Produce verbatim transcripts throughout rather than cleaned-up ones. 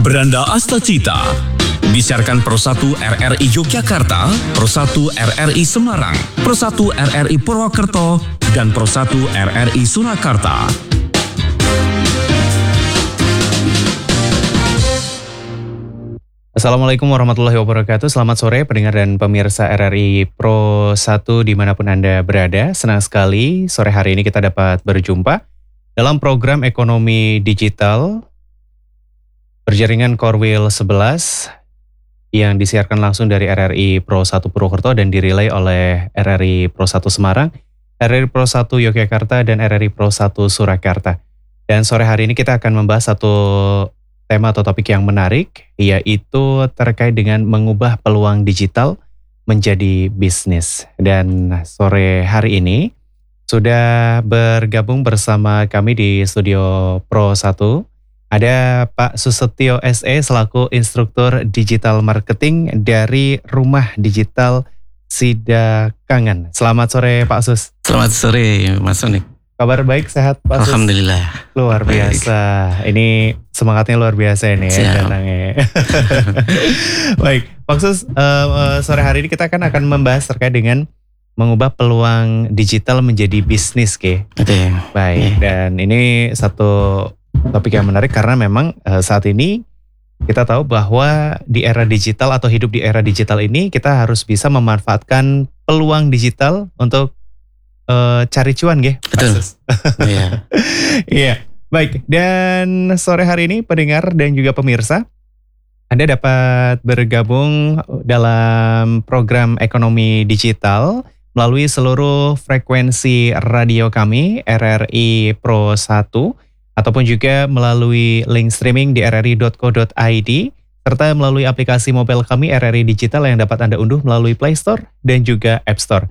Beranda Astacita disiarkan Pro satu R R I Yogyakarta, Pro satu R R I Semarang, Pro satu R R I Purwokerto, dan Pro satu R R I Surakarta. Assalamualaikum warahmatullahi wabarakatuh. Selamat sore pendengar dan pemirsa R R I Pro satu dimanapun Anda berada. Senang sekali sore hari ini kita dapat berjumpa dalam program Ekonomi Digital berjaringan Korwil sebelas yang disiarkan langsung dari R R I Pro satu Purwokerto dan direlay oleh R R I Pro satu Semarang, R R I Pro satu Yogyakarta, dan R R I Pro satu Surakarta. Dan sore hari ini kita akan membahas satu tema atau topik yang menarik, yaitu terkait dengan mengubah peluang digital menjadi bisnis. Dan sore hari ini sudah bergabung bersama kami di studio Pro satu. Ada Pak Susetio S E selaku instruktur digital marketing dari Rumah Digital Sidakangan. Selamat sore Pak Sus. Selamat sore Mas Sonik. Kabar baik, sehat Pak Sus? Alhamdulillah. Luar biasa. Baik. Ini semangatnya luar biasa ini ya datangnya. Baik, Pak Sus, uh, sore hari ini kita kan akan membahas terkait dengan mengubah peluang digital menjadi bisnis, ke. Oke. Baik, yeah. Dan ini satu topik yang menarik karena memang uh, saat ini kita tahu bahwa di era digital atau hidup di era digital ini kita harus bisa memanfaatkan peluang digital untuk uh, cari cuan, ge. Betul. Iya. Iya. Baik, dan sore hari ini pendengar dan juga pemirsa, Anda dapat bergabung dalam program Ekonomi Digital melalui seluruh frekuensi radio kami R R I Pro satu, ataupun juga melalui link streaming di r r i dot co dot i d, serta melalui aplikasi mobile kami R R I Digital yang dapat Anda unduh melalui Play Store dan juga App Store.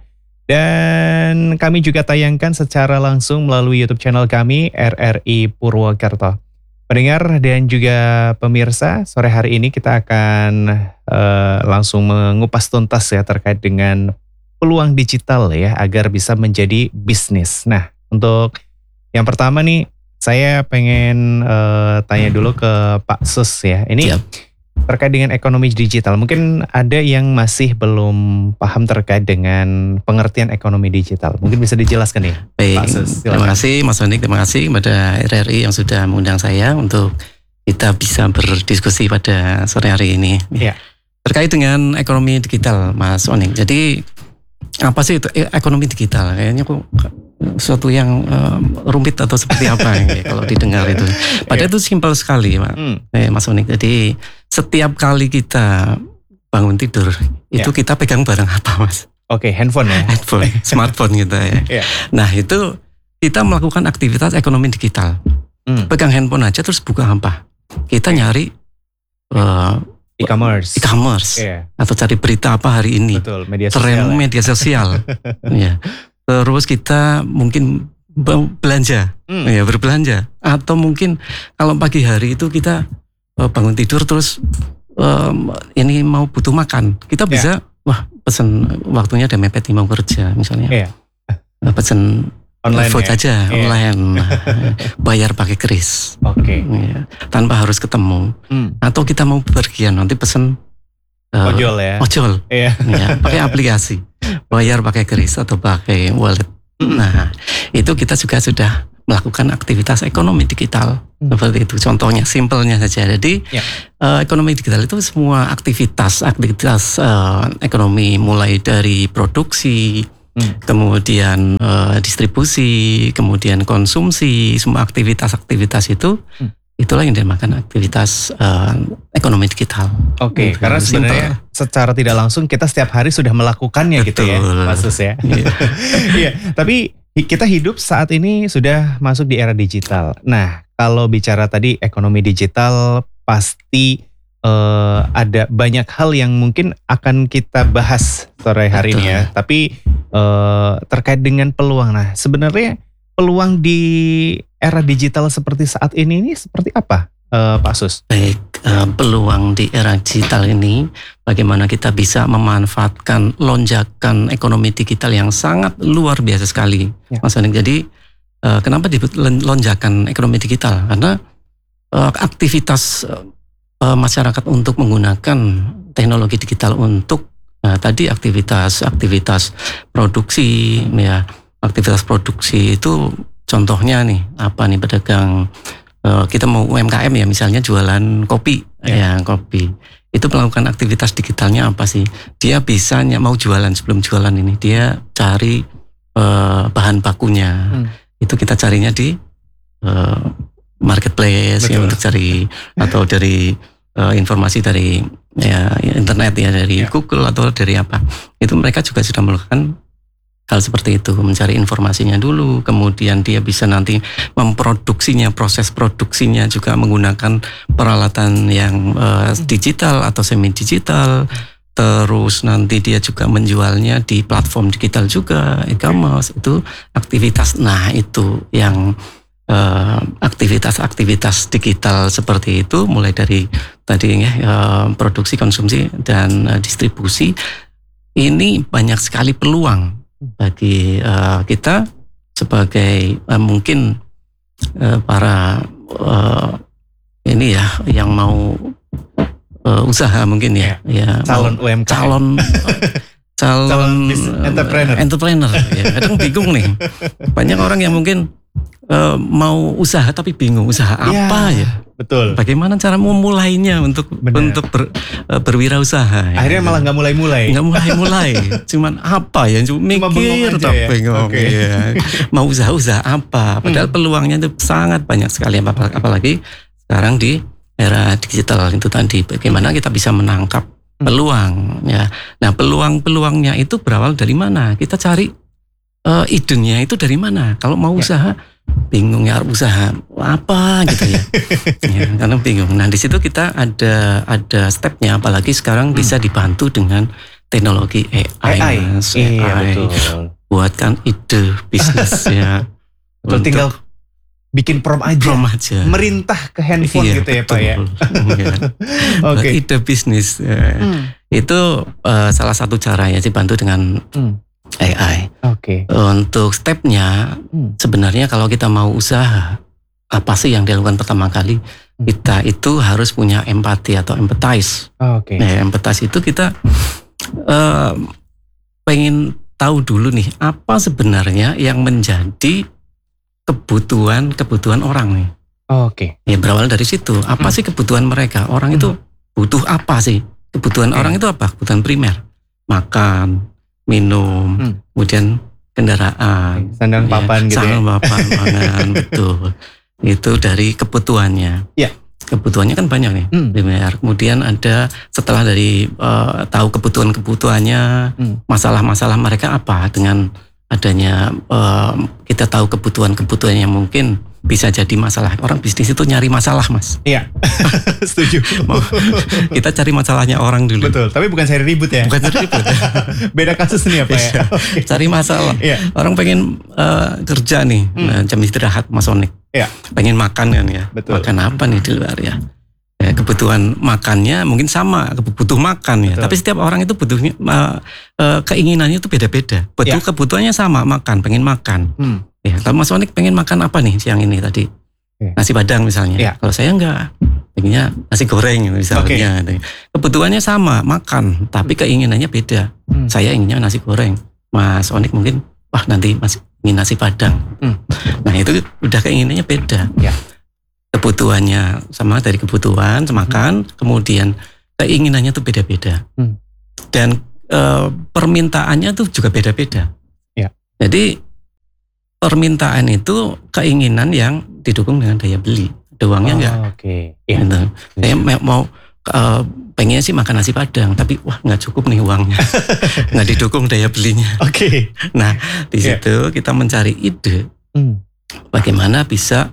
Dan kami juga tayangkan secara langsung melalui YouTube channel kami R R I Purwokerto. Pendengar dan juga pemirsa, sore hari ini kita akan uh, langsung mengupas tuntas ya terkait dengan peluang digital ya agar bisa menjadi bisnis. Nah, untuk yang pertama nih, saya pengen uh, tanya dulu ke Pak Sus ya. Ini Siap. Terkait dengan ekonomi digital. Mungkin ada yang masih belum paham terkait dengan pengertian ekonomi digital. Mungkin bisa dijelaskan ya, Baik, Pak Sus. Terima kasih Mas Sonik, terima kasih kepada R R I yang sudah mengundang saya untuk kita bisa berdiskusi pada sore hari ini. Ya. Terkait dengan ekonomi digital, Mas Sonik. Jadi apa sih itu ekonomi digital? Kayaknya kok suatu yang um, rumit atau seperti apa ya, kalau didengar itu. Padahal itu simpel sekali, Pak. Hmm. Eh, Mas Sonik. Jadi setiap kali kita bangun tidur, itu yeah. kita pegang barang apa, Mas? Oke, okay, handphone ya. Handphone, smartphone kita ya. Yeah. Nah itu kita melakukan aktivitas ekonomi digital. Hmm. Pegang handphone aja terus buka apa? Kita yeah. nyari uh, e-commerce, e-commerce, yeah. atau cari berita apa hari ini, betul, media sosial, tren ya. media sosial, ya. Terus kita mungkin belanja, hmm. ya berbelanja, atau mungkin kalau pagi hari itu kita bangun tidur terus um, ini mau butuh makan, kita bisa, yeah. wah pesen waktunya ada mepet mau kerja misalnya, yeah. pesen online food ya? aja, yeah. online, bayar pakai kris, okay. ya, tanpa harus ketemu, hmm. atau kita mau bepergian nanti pesen uh, ojol ya, ojol, yeah. ya, pakai aplikasi, bayar pakai kris atau pakai wallet. Hmm. Nah itu kita juga sudah melakukan aktivitas ekonomi digital hmm. seperti itu. Contohnya, simpelnya saja. Jadi yeah. uh, ekonomi digital itu semua aktivitas, aktivitas uh, ekonomi mulai dari produksi. Hmm. Kemudian uh, distribusi, kemudian konsumsi, semua aktivitas-aktivitas itu, hmm. itulah yang dinamakan aktivitas uh, ekonomi digital. Oke, okay, karena sebenarnya simple. Secara tidak langsung kita setiap hari sudah melakukannya. Betul. Gitu ya, Mas Sus ya. Iya, yeah. Tapi kita hidup saat ini sudah masuk di era digital. Nah, kalau bicara tadi ekonomi digital, pasti uh, ada banyak hal yang mungkin akan kita bahas sore hari Betul. Ini ya. Tapi Uh, terkait dengan peluang. Nah, sebenarnya peluang di era digital seperti saat ini ini seperti apa, uh, Pak Sus? Baik, uh, peluang di era digital ini, bagaimana kita bisa memanfaatkan lonjakan ekonomi digital yang sangat luar biasa sekali, ya. Mas Sonik. Jadi, uh, kenapa disebut lonjakan ekonomi digital? Karena uh, aktivitas uh, uh, masyarakat untuk menggunakan teknologi digital untuk uh, tadi aktivitas-aktivitas produksi, ya aktivitas produksi itu contohnya nih apa nih pedagang uh, kita mau U M K M ya misalnya jualan kopi, ya, ya kopi itu melakukan aktivitas digitalnya apa sih? Dia bisa mau jualan sebelum jualan ini dia cari uh, bahan bakunya, hmm. itu kita carinya di uh, marketplace ya, untuk cari atau dari uh, informasi dari ya internet ya dari ya. Google atau dari apa itu mereka juga sudah melakukan hal seperti itu, mencari informasinya dulu, kemudian dia bisa nanti memproduksinya, proses produksinya juga menggunakan peralatan yang uh, digital atau semi digital. Terus nanti dia juga menjualnya di platform digital juga, e-commerce itu aktivitas. Nah itu yang Uh, aktivitas-aktivitas digital seperti itu mulai dari tadi ya uh, produksi, konsumsi dan uh, distribusi ini banyak sekali peluang bagi uh, kita sebagai uh, mungkin uh, para uh, ini ya yang mau uh, usaha mungkin ya, ya calon U M K M, calon calon, calon entrepreneur, entrepreneur ya kadang bingung nih banyak orang yang mungkin Uh, mau usaha tapi bingung usaha apa ya, ya? Betul. Bagaimana cara memulainya untuk Bener. untuk ber, uh, berwirausaha? Akhirnya ya. malah nggak mulai-mulai. Nggak mulai-mulai. Cuman apa ya? Cuma mikir tapi ya? bingung. Okay. Ya. Mau usaha-usaha apa? Padahal hmm. peluangnya itu sangat banyak sekali. Apalagi sekarang di era digital itu tadi. Bagaimana kita bisa menangkap hmm. peluang? Ya. Nah peluang-peluangnya itu berawal dari mana? Kita cari uh, idenya itu dari mana? Kalau mau ya. usaha bingung ya usaha apa gitu ya, ya karena bingung. Nah di situ kita ada ada stepnya, apalagi sekarang hmm. bisa dibantu dengan teknologi A I, A I. Mas, Iya, A I. betul. Buatkan ide bisnis ya. Betul, tinggal bikin prom aja, prom aja, merintah ke handphone iya, gitu ya betul. Pak ya. ya. Oke. Okay. Ide bisnis ya. hmm. itu uh, salah satu cara ya dibantu dengan hmm. A I. Oke. Okay. Untuk stepnya hmm. sebenarnya kalau kita mau usaha apa sih yang dilakukan pertama kali? Hmm. Kita itu harus punya empati atau empathize. Oh, Oke. Okay. Nah, empathize itu kita uh, pengen tahu dulu nih apa sebenarnya yang menjadi kebutuhan kebutuhan orang nih. Oh, Oke. Okay. Ya berawal dari situ. Apa hmm. sih kebutuhan mereka? Orang hmm. itu butuh apa sih? Kebutuhan okay. orang itu apa? Kebutuhan primer. Makan, minum, hmm. kemudian kendaraan, sandang papan ya, gitu sandang ya. papan, pangan, betul. Itu dari kebutuhannya. Ya. Kebutuhannya kan banyak nih, hmm. primer. Kemudian ada setelah dari uh, tahu kebutuhan-kebutuhannya, hmm. masalah-masalah mereka apa dengan adanya uh, kita tahu kebutuhan-kebutuhan yang mungkin bisa jadi masalah. Orang bisnis itu nyari masalah, Mas. Iya, setuju. Kita cari masalahnya orang dulu. Betul, tapi bukan cari ribut ya. Bukan cari ribut. Beda kasus nih apa ya? Okay. Cari masalah. Iya. Orang pengen uh, kerja nih, hmm. nah, jam istirahat Masonik. Iya. Pengen makan kan ya. Betul. Makan apa nih di luar ya? Ya, kebutuhan makannya mungkin sama, butuh makan ya. Betul. Tapi setiap orang itu butuhnya uh, uh, keinginannya itu beda-beda. Betul ya. Kebutuhannya sama, makan, pengen makan. Hmm. Ya, kalau Mas Onik pengen makan apa nih siang ini tadi? Ya. Nasi Padang misalnya. Ya. Kalau saya enggak, pengennya nasi goreng misalnya. Okay. Kebutuhannya sama, makan, tapi keinginannya beda. Hmm. Saya inginnya nasi goreng. Mas Onik mungkin, wah nanti Mas ingin nasi Padang. Hmm. Nah itu udah keinginannya beda. Ya. Kebutuhannya sama dari kebutuhan, makan, hmm. kemudian keinginannya tuh beda-beda. Hmm. Dan e, permintaannya tuh juga beda-beda. Ya. Jadi permintaan itu keinginan yang didukung dengan daya beli. Ada uangnya enggak? Oh, Oke. Okay. Ya. Gitu. Saya mau uh, pengen sih makan nasi Padang, tapi wah nggak cukup nih uangnya, nggak didukung daya belinya. Oke. Okay. Nah di situ yeah. kita mencari ide, hmm. bagaimana bisa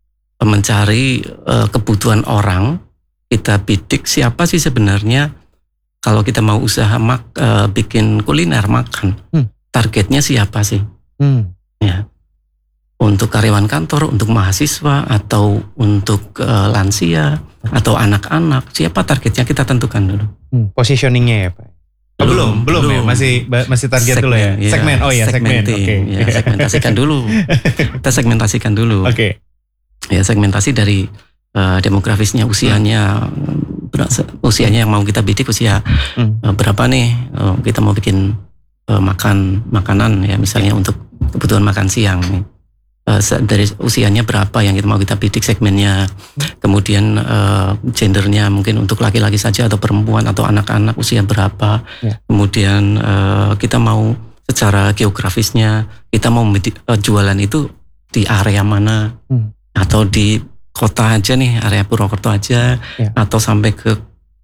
mencari uh, kebutuhan orang. Kita bidik siapa sih sebenarnya kalau kita mau usaha mak, uh, bikin kuliner makan, hmm. targetnya siapa sih? Hmm. Ya. Untuk karyawan kantor, untuk mahasiswa, atau untuk uh, lansia, atau anak-anak, siapa targetnya kita tentukan dulu. Hmm, positioningnya ya Pak? Oh, belum, belum, belum ya, masih masih target segmen, dulu ya. ya. Segmen, oh ya segmen, oke. Okay. Ya, segmentasikan dulu, kita segmentasikan dulu. Oke. Okay. Ya segmentasi dari uh, demografisnya, usianya, usianya yang mau kita bidik usia hmm. berapa nih, kita mau bikin uh, makan makanan ya misalnya untuk kebutuhan makan siang nih. Uh, dari usianya berapa yang kita mau kita bidik segmennya, kemudian uh, gendernya mungkin untuk laki-laki saja atau perempuan atau anak-anak usia berapa, ya. Kemudian uh, kita mau secara geografisnya kita mau uh, jualan itu di area mana, hmm. atau di kota aja nih, area Purwokerto aja, ya. Atau sampai ke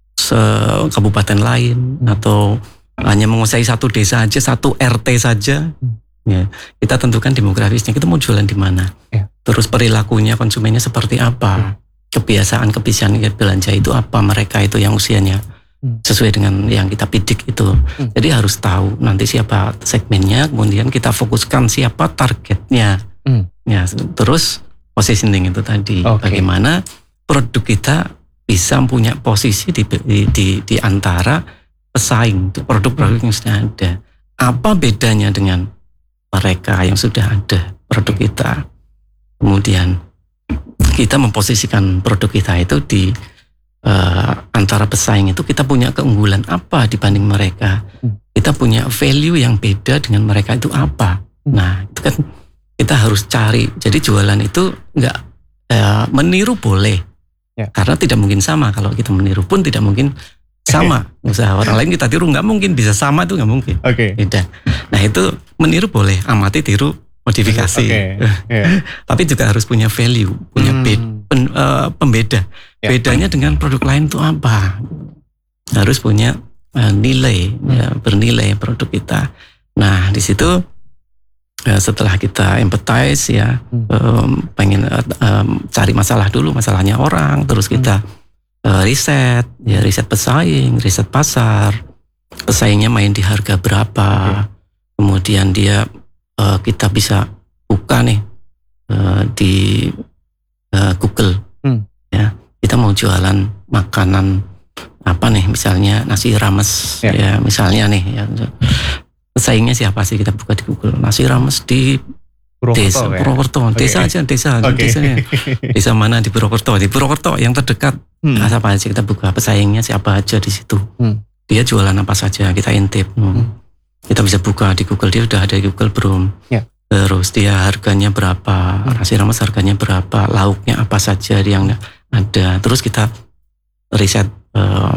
se- kabupaten lain, hmm. atau hanya menguasai satu desa aja, satu R T saja. Hmm. Ya, kita tentukan demografisnya, kita mau jualan di mana. Ya. Terus perilakunya konsumennya seperti apa? Hmm. Kebiasaan-kebiasaan belanja itu apa, mereka itu yang usianya hmm. sesuai dengan yang kita bidik itu. Hmm. Jadi harus tahu nanti siapa segmennya, kemudian kita fokuskan siapa targetnya. Hmm. Ya, terus positioning itu tadi, okay. Bagaimana produk kita bisa punya posisi di, di, di, di antara pesaing, produk-produk yang sudah ada. Apa bedanya dengan mereka yang sudah ada produk kita? Kemudian kita memposisikan produk kita itu di uh, antara pesaing itu kita punya keunggulan apa dibanding mereka. Kita punya value yang beda dengan mereka itu apa. Nah itu kan kita harus cari. Jadi jualan itu enggak eh, meniru boleh, ya. Karena tidak mungkin sama. Kalau kita meniru pun tidak mungkin sama. Usaha orang lain kita tiru nggak mungkin bisa sama, itu nggak mungkin. Oke. Okay. Nah itu meniru boleh, amati, tiru, modifikasi. Okay. Yeah. Tapi juga harus punya value, punya hmm. bed, pen, uh, pembeda. Yeah. Bedanya dengan produk lain itu apa? Harus punya uh, nilai, hmm. ya, bernilai produk kita. Nah di situ setelah kita empathize ya, hmm. um, pengen um, cari masalah dulu, masalahnya orang, terus kita hmm. uh, riset, ya riset pesaing, riset pasar, pesaingnya main di harga berapa, hmm. kemudian dia uh, kita bisa buka nih uh, di uh, Google, hmm. ya kita mau jualan makanan apa nih, misalnya nasi rames, ya, ya misalnya nih ya. Pesaingnya siapa sih, kita buka di Google, nasi rames di Purwokerto, desa ya? Purwokerto, desa okay. aja, desa, okay. desanya, desa mana di Purwokerto, di Purwokerto yang terdekat, hmm. nah, siapa aja kita buka, pesaingnya siapa aja di situ, hmm. dia jualan apa saja, kita intip, hmm. kita bisa buka di Google, dia udah ada di Google belum, ya. Terus dia harganya berapa, hmm. nasi rames harganya berapa, lauknya apa saja yang ada, terus kita riset. Uh,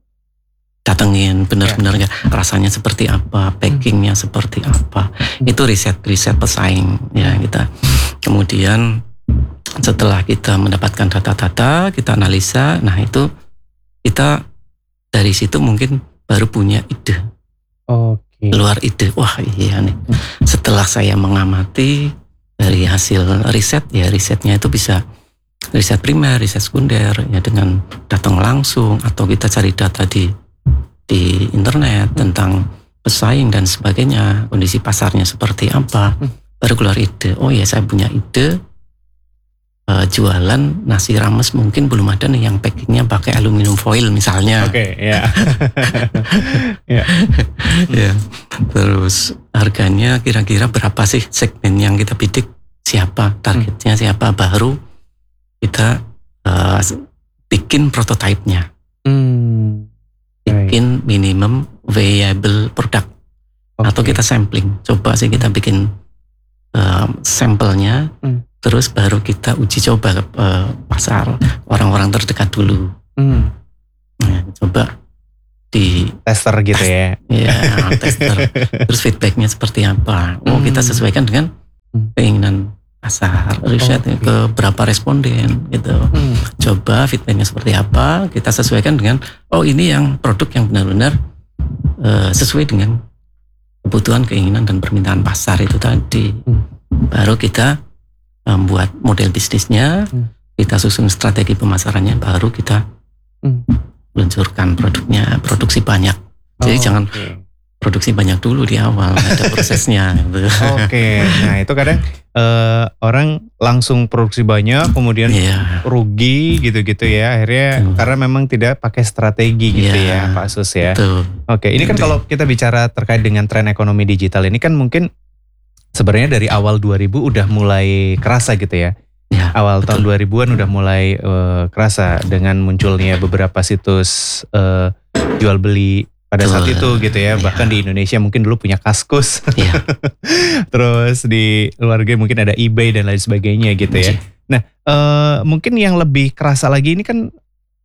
datengin benar-benar ya. Rasanya seperti apa, packingnya hmm. seperti apa, hmm. itu riset-riset pesaing ya kita. Kemudian setelah kita mendapatkan data-data, kita analisa, nah itu kita dari situ mungkin baru punya ide. Oke. Keluar ide, wah iya nih. Hmm. Setelah saya mengamati dari hasil riset, ya risetnya itu bisa riset primer, riset sekunder, ya dengan datang langsung atau kita cari data di di internet tentang pesaing dan sebagainya, kondisi pasarnya seperti apa, hmm. baru keluar ide. Oh ya, saya punya ide uh, jualan nasi rames, mungkin belum ada nih yang packingnya pakai aluminium foil misalnya. Oke, okay, ya. Yeah. Ya. Terus harganya kira-kira berapa sih, segmen yang kita bidik siapa, targetnya hmm. siapa, baru kita uh, bikin prototipenya. Hmm. Bikin minimum viable product, okay. Atau kita sampling, coba sih kita bikin uh, sampelnya, hmm. terus baru kita uji coba ke uh, pasar orang-orang terdekat dulu, hmm. nah, coba di tester gitu ya, ya tester, terus feedbacknya seperti apa, oh hmm. kita sesuaikan dengan keinginan pasar, riset okay. ke berapa responden gitu. Hmm. Coba feedbacknya seperti apa, kita sesuaikan dengan oh ini yang produk yang benar-benar uh, sesuai dengan kebutuhan, keinginan dan permintaan pasar itu tadi. Hmm. Baru kita membuat um, model bisnisnya, hmm. kita susun strategi pemasarannya, baru kita hmm. luncurkan produknya, produksi banyak. Jadi oh, jangan okay. produksi banyak dulu di awal, ada prosesnya. Gitu. Oke, okay. Nah itu kadang uh, orang langsung produksi banyak, kemudian yeah. rugi gitu-gitu ya, akhirnya hmm. karena memang tidak pakai strategi gitu yeah. ya Pak Sus ya. Oke, okay. Ini kan kalau kita bicara terkait dengan tren ekonomi digital ini kan mungkin sebenarnya dari awal dua ribu udah mulai kerasa gitu ya. Ya, awal betul. tahun dua ribuan udah mulai uh, kerasa dengan munculnya beberapa situs uh, jual beli pada saat itu gitu ya. Bahkan ya. di Indonesia mungkin dulu punya Kaskus. Ya. Terus di luar negeri mungkin ada eBay dan lain sebagainya gitu ya. Nah, uh, mungkin yang lebih kerasa lagi ini kan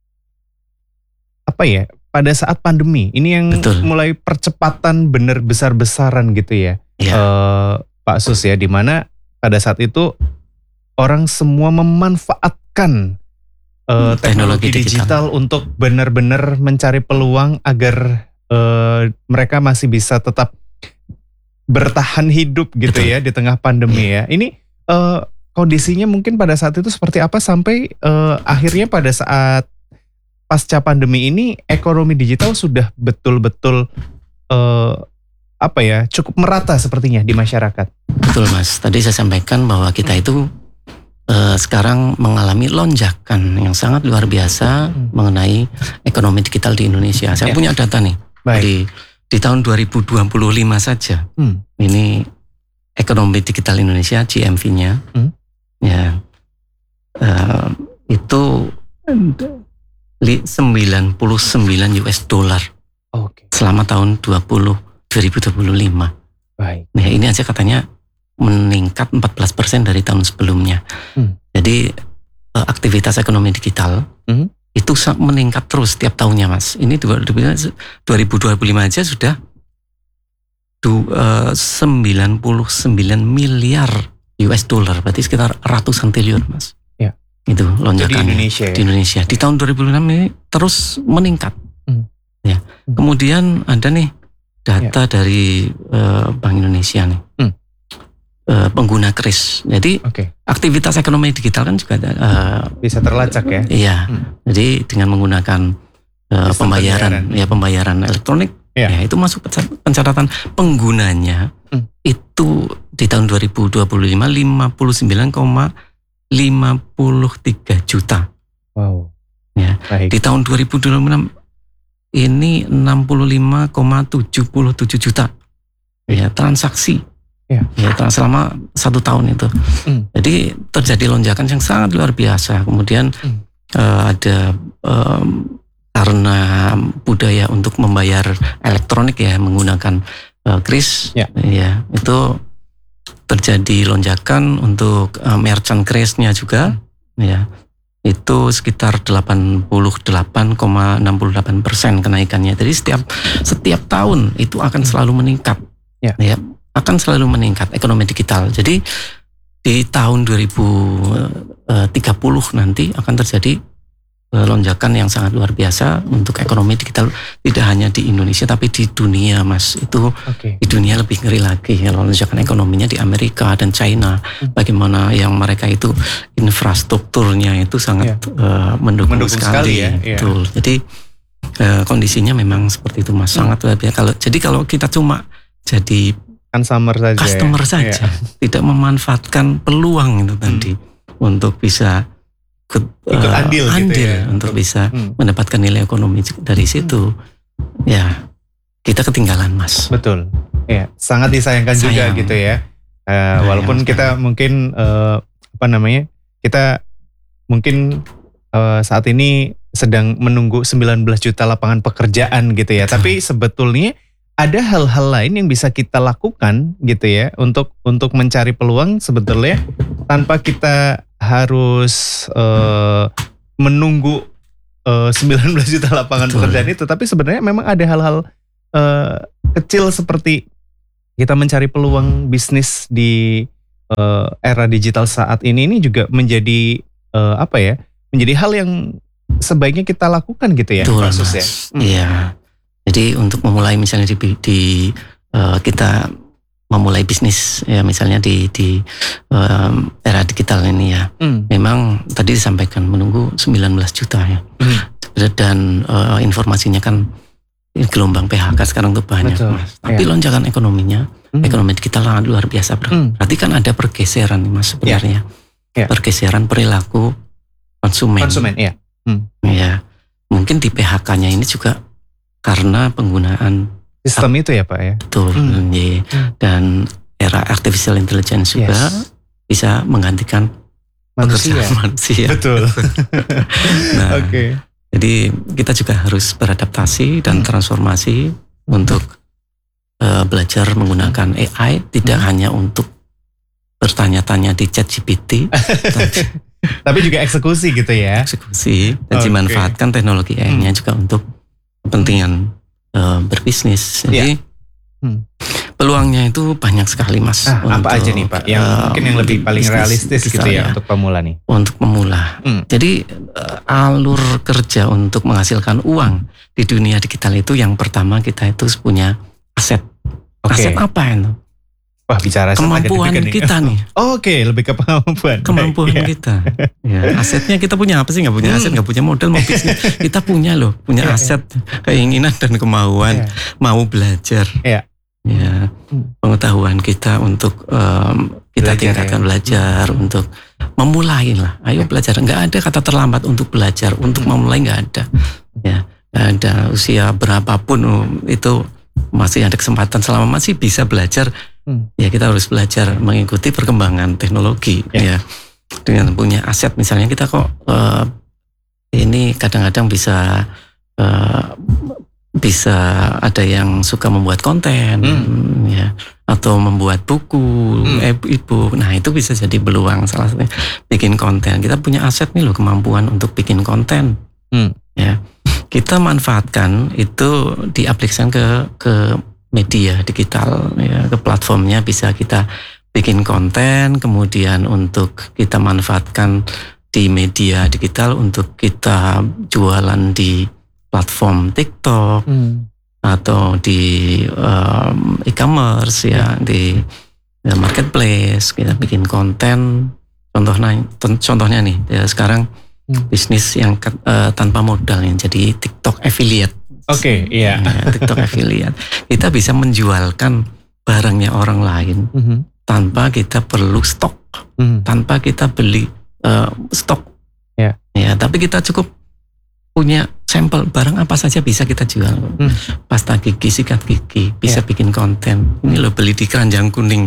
apa ya? Pada saat pandemi ini yang Betul. mulai percepatan bener besar-besaran gitu ya, Ya. uh, Pak Sus ya, dimana pada saat itu orang semua memanfaatkan uh, teknologi, teknologi digital. digital untuk benar-benar mencari peluang agar uh, mereka masih bisa tetap bertahan hidup gitu. Betul. Ya di tengah pandemi ya. Ini uh, kondisinya mungkin pada saat itu seperti apa sampai uh, akhirnya pada saat pasca pandemi ini ekonomi digital sudah betul-betul uh, apa ya cukup merata sepertinya di masyarakat. Betul Mas. Tadi saya sampaikan bahwa kita itu Uh, sekarang mengalami lonjakan yang sangat luar biasa hmm. mengenai ekonomi digital di Indonesia. Saya ya. punya data nih. Baik. Di, di tahun dua ribu dua puluh lima saja, hmm. ini ekonomi digital Indonesia G M V-nya, hmm. ya uh, itu sembilan puluh sembilan U S dollar okay. selama tahun dua ribu dua puluh lima. Baik. Nah ini aja katanya meningkat empat belas persen dari tahun sebelumnya. Hmm. Jadi aktivitas ekonomi digital hmm. itu meningkat terus setiap tahunnya Mas. Ini dua ribu dua puluh lima aja sudah sembilan puluh sembilan miliar U S dollar, berarti sekitar ratusan triliun Mas. Ya. Itu lonjakannya di Indonesia. Ya? Di Indonesia. Di tahun dua ribu enam ini terus meningkat. Hmm. Ya. Hmm. Kemudian ada nih data ya. dari uh, Bank Indonesia nih. Hmm. pengguna kris. Jadi okay. aktivitas ekonomi digital kan juga uh, bisa terlacak ya. Iya. Hmm. Jadi dengan menggunakan uh, pembayaran, ya pembayaran elektronik, yeah. ya itu masuk pencatatan penggunanya hmm. itu di tahun dua ribu dua puluh lima lima puluh sembilan koma lima tiga juta. Wow. Ya. Baik. Di tahun dua ribu dua puluh enam ini enam puluh lima koma tujuh tujuh juta. Ya, transaksi. Ya, ya selama satu tahun itu. Mm. Jadi terjadi lonjakan yang sangat luar biasa. Kemudian mm. uh, ada um, karena budaya untuk membayar elektronik ya menggunakan uh, kris, ya. ya itu terjadi lonjakan untuk uh, merchant krisnya juga, mm. ya itu sekitar delapan puluh delapan koma enam delapan persen kenaikannya. Jadi setiap setiap tahun itu akan selalu meningkat. Ya. ya akan selalu meningkat ekonomi digital. Jadi di tahun dua ribu tiga puluh nanti akan terjadi lonjakan yang sangat luar biasa untuk ekonomi digital, tidak hanya di Indonesia tapi di dunia Mas. Itu okay. di dunia lebih ngeri lagi ya, lonjakan ekonominya di Amerika dan China. Hmm. Bagaimana yang mereka itu infrastrukturnya itu sangat yeah. uh, mendukung, mendukung sekali, sekali ya. Betul. Yeah. Jadi uh, kondisinya memang seperti itu Mas, hmm. sangat luar biasa. Kalau jadi kalau kita cuma jadi customer saja, customer ya? saja, yeah. tidak memanfaatkan peluang itu tadi hmm. untuk bisa ikut, ikut uh, andil, andil gitu ya, untuk bisa hmm. mendapatkan nilai ekonomi dari situ. Hmm. Ya, kita ketinggalan Mas. Betul. Ya, sangat disayangkan Sayang. juga gitu ya. Uh, nah, walaupun kita sekali. mungkin uh, apa namanya, kita mungkin uh, saat ini sedang menunggu sembilan belas juta lapangan pekerjaan gitu ya. Betul. Tapi sebetulnya ada hal-hal lain yang bisa kita lakukan gitu ya untuk untuk mencari peluang sebetulnya tanpa kita harus uh, menunggu uh, sembilan belas juta lapangan Betul. pekerjaan itu. Tapi sebenarnya memang ada hal-hal uh, kecil seperti kita mencari peluang bisnis di uh, era digital saat ini ini juga menjadi uh, apa ya? Menjadi hal yang sebaiknya kita lakukan gitu ya. Betul, Mas. Iya. Hmm. Jadi untuk memulai misalnya di, di uh, kita memulai bisnis ya misalnya di di um, era digital ini ya, mm. memang tadi disampaikan menunggu sembilan belas juta ya, mm. dan uh, informasinya kan gelombang P H K sekarang tuh banyak Mas. Tapi yeah. lonjakan ekonominya, mm. ekonomi digital sangat luar biasa. Mm. Berarti kan ada pergeseran nih Mas sebenarnya, yeah. Yeah. pergeseran perilaku konsumen. Konsumen, ya. Mm. Ya, mungkin di P H K-nya ini juga karena penggunaan sistem itu ya Pak ya. Betul. Hmm. Dan era artificial intelligence juga yes. bisa menggantikan manusia. pekerjaan manusia. Betul. Nah, Oke. Okay. Jadi kita juga harus beradaptasi dan transformasi untuk uh, belajar menggunakan A I, tidak hmm. hanya untuk bertanya-tanya di Chat G P T, tapi, tapi juga eksekusi gitu ya. Eksekusi dan okay. dimanfaatkan teknologi A I-nya hmm. juga untuk kepentingan uh, berbisnis. Jadi yeah. hmm. peluangnya itu banyak sekali, Mas. Ah, untuk, apa aja nih Pak? Yang uh, mungkin yang lebih paling realistis gitu ya, ya untuk pemula nih. Untuk pemula. Hmm. Jadi uh, alur kerja untuk menghasilkan uang di dunia digital itu yang pertama kita itu punya aset. Okay. Aset apa itu? Wah, bicara kemampuan kita nih. Oh, Oke, okay. lebih ke kemampuan. Kemampuan Baik, kita. Ya. Ya, asetnya kita punya apa sih? Nggak punya aset, nggak punya modal, mau bisnis. Kita punya loh, punya yeah, aset, yeah. keinginan dan kemauan, yeah. mau belajar. Yeah. Ya, pengetahuan kita untuk um, kita belajar, tingkatkan ya. belajar hmm. untuk memulai lah. Ayo belajar. Nggak ada kata terlambat untuk belajar, untuk hmm. memulai nggak ada. Ya, nggak ada usia berapapun itu masih ada kesempatan selama masih bisa belajar. Hmm. Ya kita harus belajar mengikuti perkembangan teknologi. Ya, ya. Dengan punya aset misalnya kita kok uh, ini kadang-kadang bisa uh, bisa ada yang suka membuat konten hmm. ya atau membuat buku, hmm. e-book. Nah, itu bisa jadi peluang salah satunya bikin konten. Kita punya aset nih loh, kemampuan untuk bikin konten. Hmm. Ya. Kita manfaatkan itu diaplikasikan ke ke media digital ya, ke platformnya bisa kita bikin konten, kemudian untuk kita manfaatkan di media digital untuk kita jualan di platform TikTok hmm. atau di um, e-commerce ya, di ya, marketplace kita bikin konten. Contohnya, contohnya nih ya, sekarang hmm. bisnis yang uh, tanpa modal yang jadi TikTok affiliate. Oke, okay, iya. Ya, TikTok affiliate. Kita bisa menjualkan barangnya orang lain hmm. tanpa kita perlu stok, hmm. tanpa kita beli uh, stok. Yeah. Ya, tapi kita cukup punya sampel barang apa saja bisa kita jual. Hmm. Pasta gigi, sikat gigi, bisa yeah. bikin konten. Ini lo beli di Keranjang Kuning.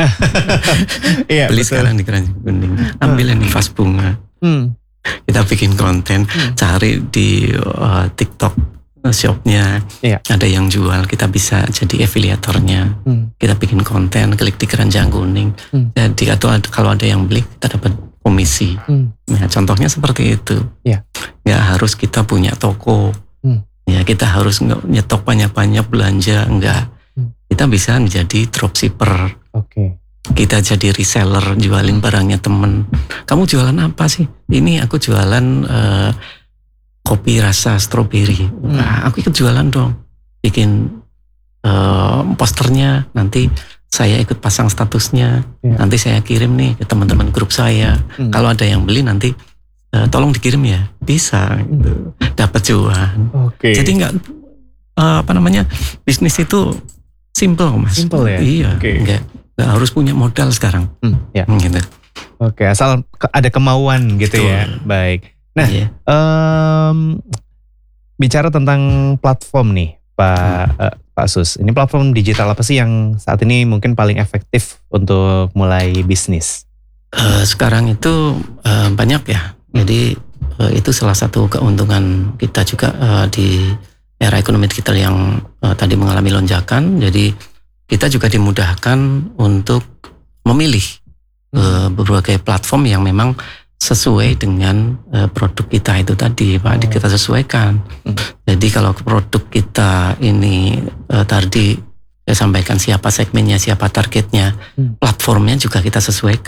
yeah, beli betul. Sekarang di Keranjang Kuning. Ambil ini vas bunga. Hmm. Kita bikin konten, hmm. cari di uh, TikTok shopnya. Yeah. Ada yang jual, kita bisa jadi afiliatornya. Hmm. Kita bikin konten, klik di Keranjang Kuning. Hmm. Jadi atau kalau ada yang beli, kita dapat komisi. Hmm. Nah, contohnya seperti itu. Ya. Nggak harus kita punya toko. Hmm. Ya, kita harus nyetok banyak-banyak belanja, enggak. Hmm. Kita bisa menjadi dropshipper. Oke. Okay. Kita jadi reseller, jualin barangnya temen. Kamu jualan apa sih? Ini aku jualan uh, kopi rasa stroberi. Hmm. Nah, aku ikut jualan dong. Bikin uh, posternya, nanti saya ikut pasang statusnya, ya. Nanti saya kirim nih ke teman-teman grup saya. Hmm. Kalau ada yang beli nanti uh, tolong dikirim ya, bisa gitu. Dapat cuan. Okay. Jadi nggak uh, apa namanya bisnis itu simple, Mas. Simple ya. Iya. Okay. Nggak, nggak harus punya modal sekarang. Hmm, ya. Gitu. Oke, okay, asal ada kemauan gitu. Betul. Ya. Baik. Nah, yeah. um, bicara tentang platform nih, Pak. Hmm. Uh, Pak Sus, ini platform digital apa sih yang saat ini mungkin paling efektif untuk mulai bisnis? Uh, sekarang itu uh, banyak ya. Jadi uh, itu salah satu keuntungan kita juga uh, di era ekonomi digital yang uh, tadi mengalami lonjakan. Jadi kita juga dimudahkan untuk memilih uh, berbagai platform yang memang sesuai dengan uh, produk kita itu tadi, Pak. Oh. Kita sesuaikan. Hmm. Jadi kalau produk kita ini uh, tadi saya sampaikan siapa segmennya, siapa targetnya, hmm. platformnya juga kita sesuaikan.